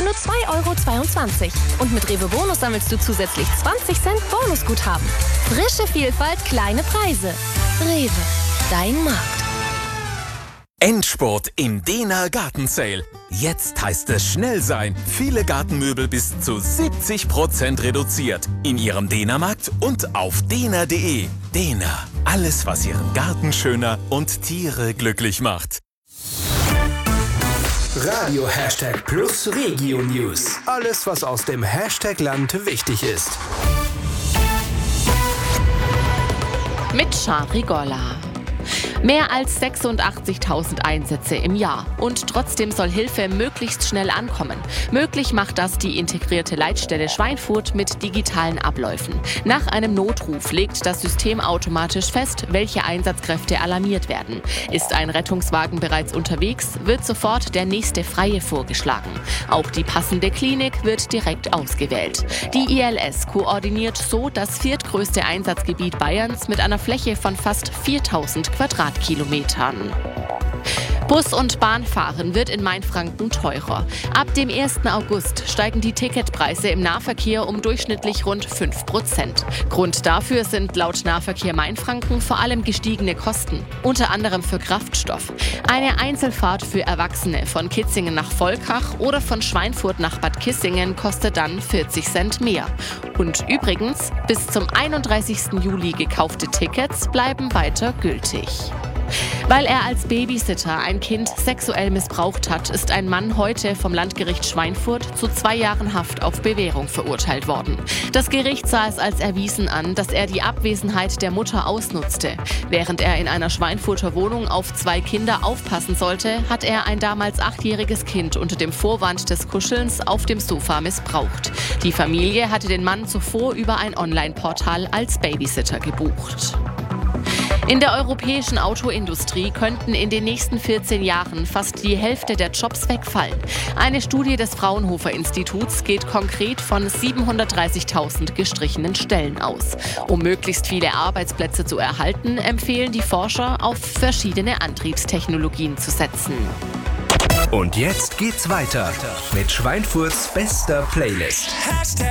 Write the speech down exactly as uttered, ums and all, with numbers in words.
nur zwei Euro zweiundzwanzig. Und mit Rewe Bonus sammelst du zusätzlich zwanzig Cent Bonusguthaben. Frische Vielfalt, kleine Preise. Rewe, dein Markt. Endspurt im Dena Garten Sale. Jetzt heißt es schnell sein. Viele Gartenmöbel bis zu siebzig Prozent reduziert. In Ihrem Dena-Markt und auf dena punkt de. Dena. Alles, was Ihren Garten schöner und Tiere glücklich macht. Radio Hashtag Plus Regio News. Alles, was aus dem Hashtag-Land wichtig ist. Mit Shari Golla. Mehr als sechsundachtzigtausend Einsätze im Jahr. Und trotzdem soll Hilfe möglichst schnell ankommen. Möglich macht das die integrierte Leitstelle Schweinfurt mit digitalen Abläufen. Nach einem Notruf legt das System automatisch fest, welche Einsatzkräfte alarmiert werden. Ist ein Rettungswagen bereits unterwegs, wird sofort der nächste Freie vorgeschlagen. Auch die passende Klinik wird direkt ausgewählt. Die I L S koordiniert so das viertgrößte Einsatzgebiet Bayerns mit einer Fläche von fast viertausend Quadratkilometern. Bus- und Bahnfahren wird in Mainfranken teurer. Ab dem ersten August steigen die Ticketpreise im Nahverkehr um durchschnittlich rund fünf Prozent. Grund dafür sind laut Nahverkehr Mainfranken vor allem gestiegene Kosten, unter anderem für Kraftstoff. Eine Einzelfahrt für Erwachsene von Kitzingen nach Volkach oder von Schweinfurt nach Bad Kissingen kostet dann vierzig Cent mehr. Und übrigens, bis zum einunddreißigsten Juli gekaufte Tickets bleiben weiter gültig. Weil er als Babysitter ein Kind sexuell missbraucht hat, ist ein Mann heute vom Landgericht Schweinfurt zu zwei Jahren Haft auf Bewährung verurteilt worden. Das Gericht sah es als erwiesen an, dass er die Abwesenheit der Mutter ausnutzte. Während er in einer Schweinfurter Wohnung auf zwei Kinder aufpassen sollte, hat er ein damals achtjähriges Kind unter dem Vorwand des Kuschelns auf dem Sofa missbraucht. Die Familie hatte den Mann zuvor über ein Online-Portal als Babysitter gebucht. In der europäischen Autoindustrie könnten in den nächsten vierzehn Jahren fast die Hälfte der Jobs wegfallen. Eine Studie des Fraunhofer Instituts geht konkret von siebenhundertdreißigtausend gestrichenen Stellen aus. Um möglichst viele Arbeitsplätze zu erhalten, empfehlen die Forscher, auf verschiedene Antriebstechnologien zu setzen. Und jetzt geht's weiter mit Schweinfurts bester Playlist.